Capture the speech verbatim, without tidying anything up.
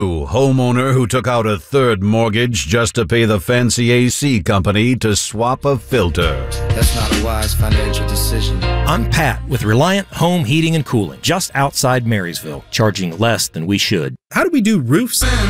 Homeowner who took out a third mortgage just to pay the fancy A C company to swap a filter. That's not a wise financial decision. I'm Pat with Reliant Home Heating and Cooling, just outside Marysville, charging less than we should. How do we do roofs?